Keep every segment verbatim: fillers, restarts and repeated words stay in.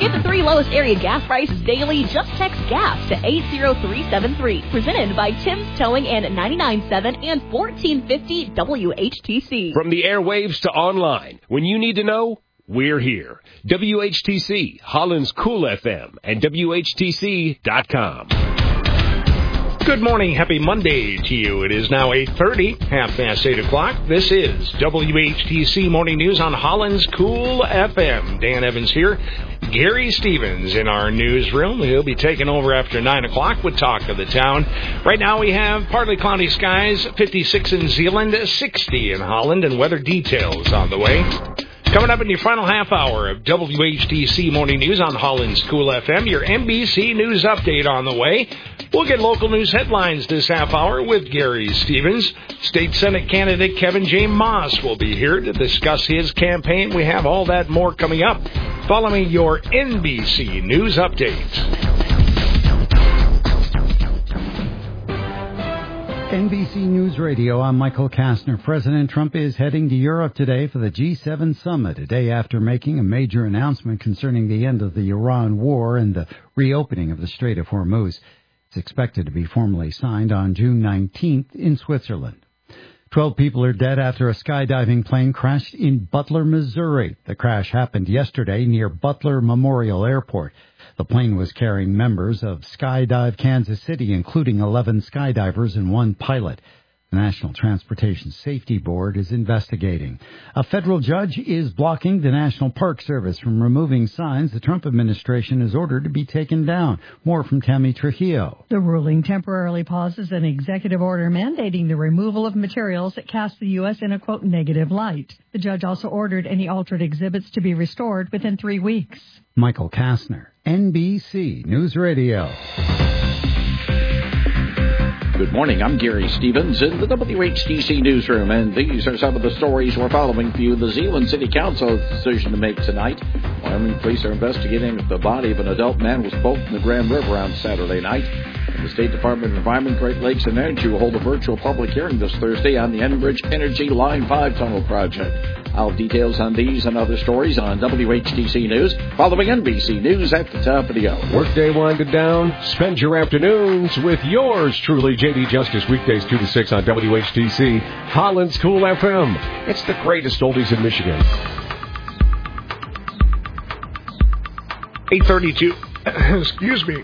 Get the three lowest area gas prices daily. Just text GAS to eight zero three seven three. Presented by Tim's Towing and ninety-nine point seven and fourteen fifty W H T C. From the airwaves to online, when you need to know, we're here. W H T C, Holland's Cool F M, and W H T C dot com. Good morning. Happy Monday to you. It is now eight thirty, half past eight o'clock. This is W H T C Morning News on Holland's Cool F M. Dan Evans here. Gary Stevens in our newsroom. He'll be taking over after nine o'clock with Talk of the Town. Right now we have partly cloudy skies, fifty-six in Zeeland, sixty in Holland, and weather details on the way. Coming up in your final half hour of W H T C Morning News on Holland's Cool F M, your N B C News update on the way. We'll get local news headlines this half hour with Gary Stevens. State Senate candidate Kevin J. Moss will be here to discuss his campaign. We have all that more coming up following your N B C News update. N B C News Radio, I'm Michael Kastner. President Trump is heading to Europe today for the G seven summit, a day after making a major announcement concerning the end of the Iran war and the reopening of the Strait of Hormuz. It's expected to be formally signed on June nineteenth in Switzerland. Twelve people are dead after a skydiving plane crashed in Butler, Missouri. The crash happened yesterday near Butler Memorial Airport. The plane was carrying members of Skydive Kansas City, including eleven skydivers and one pilot. The National Transportation Safety Board is investigating. A federal judge is blocking the National Park Service from removing signs the Trump administration has ordered to be taken down. More from Tammy Trujillo. The ruling temporarily pauses an executive order mandating the removal of materials that cast the U S in a, quote, negative light. The judge also ordered any altered exhibits to be restored within three weeks. Michael Kastner, N B C News Radio. Good morning, I'm Gary Stevens in the W H T C newsroom, and these are some of the stories we're following for you. The Zeeland City Council's decision to make tonight. Wyoming police are investigating if the body of an adult man was boated in the Grand River on Saturday night. And the State Department of Environment, Great Lakes, and Energy will hold a virtual public hearing this Thursday on the Enbridge Energy Line five Tunnel project. I'll have details on these and other stories on W H T C News, following N B C News at the top of the hour. Workday winded down. Spend your afternoons with yours truly, J D Justice, weekdays two to six on W H T C, Holland's Cool F M. It's the greatest oldies in Michigan. eight thirty-two. Excuse me.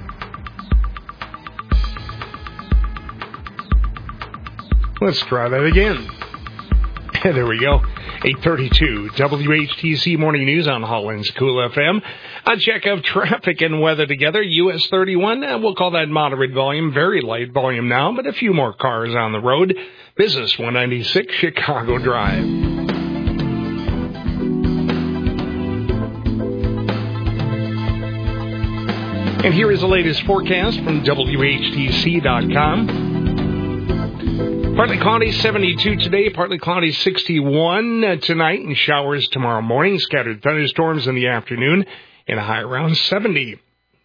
Let's try that again. There we go. eight thirty-two, W H T C Morning News on Holland's Cool F M. A check of traffic and weather together. U S thirty-one, uh, we'll call that moderate volume, very light volume now, but a few more cars on the road. Business one ninety-six, Chicago Drive. And here is the latest forecast from W H T C dot com. Partly cloudy, seventy-two today, partly cloudy, sixty-one uh, tonight, and showers tomorrow morning, scattered thunderstorms in the afternoon, and a high around seventy.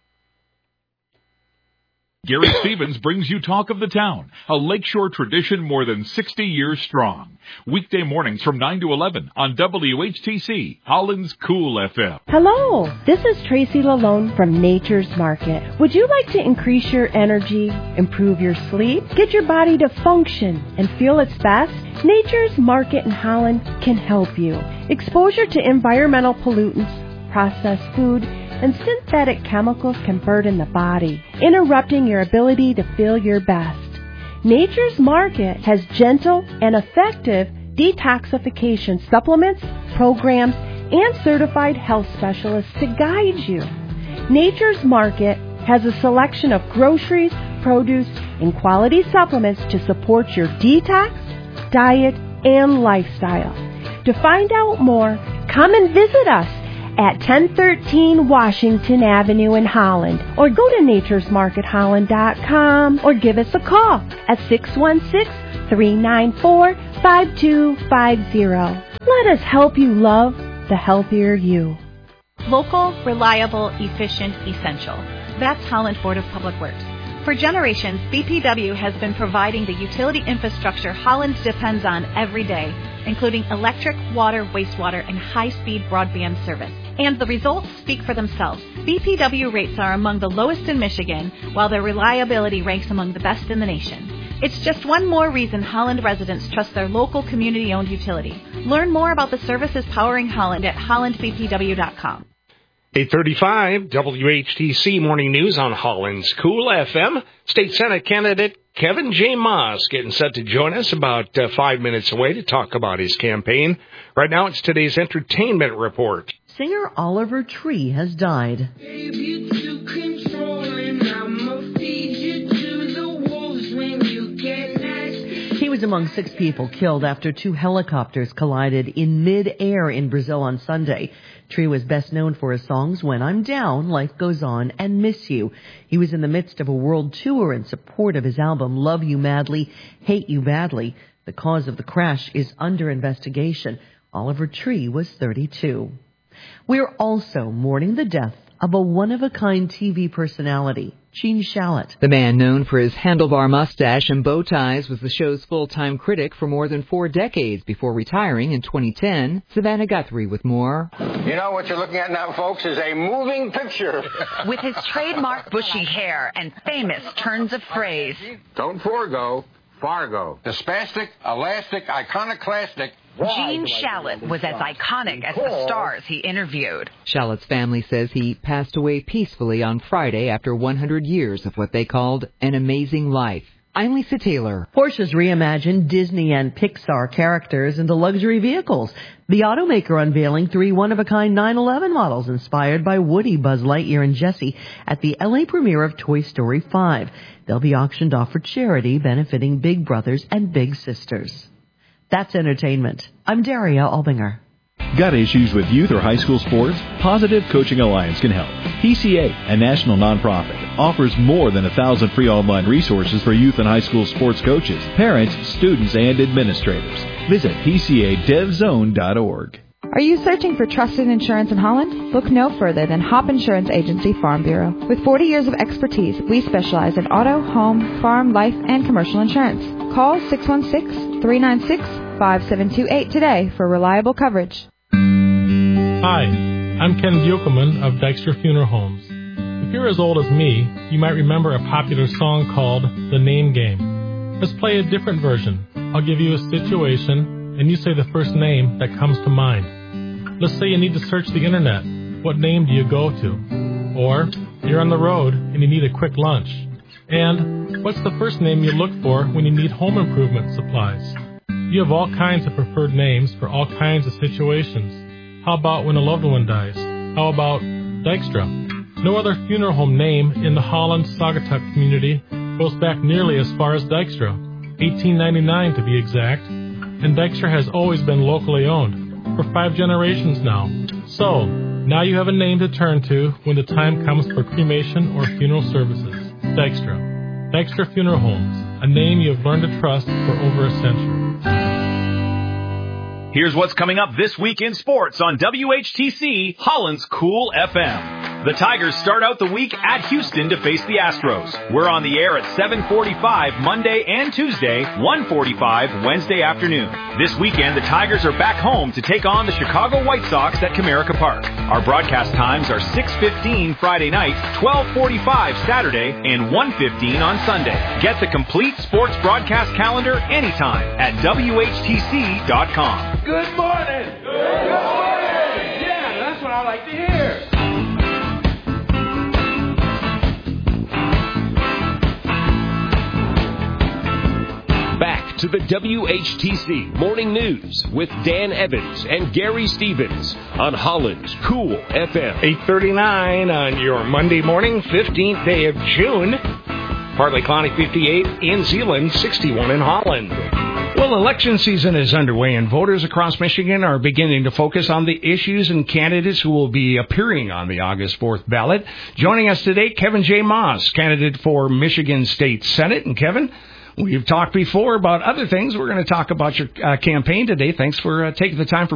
Gary Stevens brings you Talk of the Town, a Lakeshore tradition more than sixty years strong. Weekday mornings from nine to eleven on W H T C, Holland's Cool F M. Hello, this is Tracy Lalone from Nature's Market. Would you like to increase your energy, improve your sleep, get your body to function and feel its best? Nature's Market in Holland can help you. Exposure to environmental pollutants, processed food, and synthetic chemicals can burden the body, interrupting your ability to feel your best. Nature's Market has gentle and effective detoxification supplements, programs, and certified health specialists to guide you. Nature's Market has a selection of groceries, produce, and quality supplements to support your detox, diet, and lifestyle. To find out more, come and visit us at ten thirteen Washington Avenue in Holland, or go to natures market holland dot com, or give us a call at six one six, three nine four, five two five zero. Let us help you love the healthier you. Local, reliable, efficient, essential. That's Holland Board of Public Works. For generations, B P W has been providing the utility infrastructure Holland depends on every day, including electric, water, wastewater, and high-speed broadband service. And the results speak for themselves. B P W rates are among the lowest in Michigan, while their reliability ranks among the best in the nation. It's just one more reason Holland residents trust their local community-owned utility. Learn more about the services powering Holland at holland b p w dot com. eight thirty-five W H T C Morning News on Holland's Cool F M. State Senate candidate Kevin J. Moss getting set to join us about uh, five minutes away to talk about his campaign. Right now, it's today's entertainment report. Singer Oliver Tree has died. He was among six people killed after two helicopters collided in mid-air in Brazil on Sunday. Tree was best known for his songs When I'm Down, Life Goes On, and Miss You. He was in the midst of a world tour in support of his album Love You Madly, Hate You Badly. The cause of the crash is under investigation. Oliver Tree was thirty-two. We're also mourning the death of a one-of-a-kind T V personality, Gene Shalit. The man known for his handlebar mustache and bow ties was the show's full-time critic for more than four decades before retiring in twenty ten. Savannah Guthrie with more. You know what you're looking at now, folks, is a moving picture. With his trademark bushy hair and famous turns of phrase. Don't forego, Fargo. The spastic, elastic, iconoclastic. Gene Shalit was as iconic as the stars he interviewed. Shalit's family says he passed away peacefully on Friday after one hundred years of what they called an amazing life. I'm Lisa Taylor. Porsche's reimagined Disney and Pixar characters into luxury vehicles. The automaker unveiling three one-of-a-kind nine eleven models inspired by Woody, Buzz Lightyear, and Jessie at the L A premiere of Toy Story five. They'll be auctioned off for charity benefiting Big Brothers and Big Sisters. That's entertainment. I'm Daria Albinger. Got issues with youth or high school sports? Positive Coaching Alliance can help. P C A, a national nonprofit, offers more than a thousand free online resources for youth and high school sports coaches, parents, students, and administrators. Visit p c a dev zone dot org. Are you searching for trusted insurance in Holland? Look no further than Hop Insurance Agency Farm Bureau. With forty years of expertise, we specialize in auto, home, farm, life, and commercial insurance. Call six one six, three nine six, five seven two eight today for reliable coverage. Hi, I'm Ken Buchelman of Dykstra Funeral Homes. If you're as old as me, you might remember a popular song called The Name Game. Let's play a different version. I'll give you a situation, and you say the first name that comes to mind. Let's say you need to search the internet. What name do you go to? Or you're on the road and you need a quick lunch. And what's the first name you look for when you need home improvement supplies? You have all kinds of preferred names for all kinds of situations. How about when a loved one dies? How about Dykstra? No other funeral home name in the Holland-Saugatuck community goes back nearly as far as Dykstra, eighteen ninety-nine to be exact, and Dykstra has always been locally owned, for five generations now. So, now you have a name to turn to when the time comes for cremation or funeral services. Dykstra. Dykstra Funeral Homes, a name you have learned to trust for over a century. Here's what's coming up this week in sports on W H T C, Holland's Cool F M. The Tigers start out the week at Houston to face the Astros. We're on the air at seven forty-five Monday and Tuesday, one forty-five Wednesday afternoon. This weekend, the Tigers are back home to take on the Chicago White Sox at Comerica Park. Our broadcast times are six fifteen Friday night, twelve forty-five Saturday, and one fifteen on Sunday. Get the complete sports broadcast calendar anytime at W H T C dot com. Good morning! Good morning! Yeah, that's what I like to hear. Back to the W H T C Morning News with Dan Evans and Gary Stevens on Holland's Cool F M. eight thirty-nine on your Monday morning, fifteenth day of June. Partly cloudy, fifty-eight in Zeeland, sixty-one in Holland. Well, election season is underway, and voters across Michigan are beginning to focus on the issues and candidates who will be appearing on the August fourth ballot. Joining us today, Kevin J. Moss, candidate for Michigan State Senate. And Kevin, we've talked before about other things. We're going to talk about your uh, campaign today. Thanks for uh, taking the time for